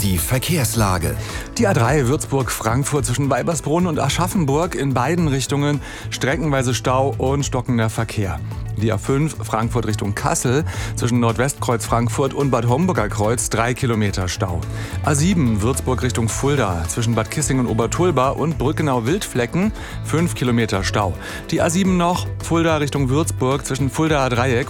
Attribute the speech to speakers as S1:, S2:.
S1: Die Verkehrslage.
S2: Die A3 Würzburg-Frankfurt zwischen Weibersbrunn und Aschaffenburg in beiden Richtungen streckenweise Stau und stockender Verkehr. Die A5 Frankfurt Richtung Kassel zwischen Nordwestkreuz Frankfurt und Bad Homburger Kreuz 3 Kilometer Stau. A7 Würzburg Richtung Fulda zwischen Bad Kissing und Obertulba und Brückenau-Wildflecken 5 Kilometer Stau. Die A7 noch Fulda Richtung Würzburg zwischen Fuldaer Dreieck